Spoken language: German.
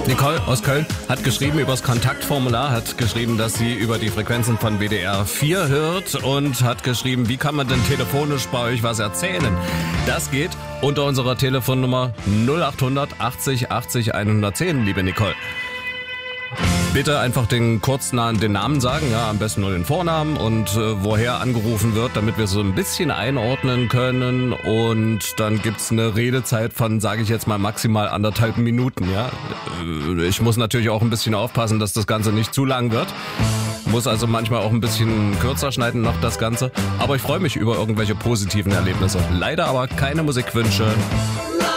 Nicole aus Köln hat geschrieben übers Kontaktformular, hat geschrieben, dass sie über die Frequenzen von WDR 4 hört und hat geschrieben, wie kann man denn telefonisch bei euch was erzählen? Das geht unter unserer Telefonnummer 0800 80 80 110, liebe Nicole. Bitte einfach den Namen sagen, ja, am besten nur den Vornamen und woher angerufen wird, damit wir so ein bisschen einordnen können. Und dann gibt's eine Redezeit von, sage ich jetzt mal, maximal 1,5 Minuten. Ja, ich muss natürlich auch ein bisschen aufpassen, dass das Ganze nicht zu lang wird. Muss also manchmal auch ein bisschen kürzer schneiden noch das Ganze. Aber ich freue mich über irgendwelche positiven Erlebnisse. Leider aber keine Musikwünsche.